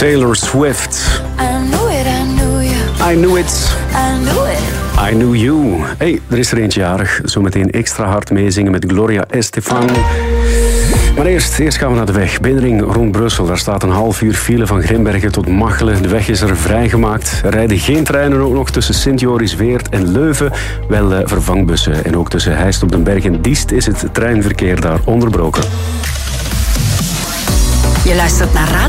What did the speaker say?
Taylor Swift. I knew it, I knew you. I knew it. I knew it. I knew you. Hey, er is er eentje jarig. Zometeen extra hard meezingen met Gloria Estefan. Maar eerst gaan we naar de weg. Binnenring rond Brussel. Daar staat een half uur file van Grimbergen tot Machelen. De weg is er vrijgemaakt. Er rijden geen treinen ook nog tussen Sint-Joris, Weert en Leuven. Wel vervangbussen. En ook tussen Heist op den Berg en Diest is het treinverkeer daar onderbroken. Je luistert naar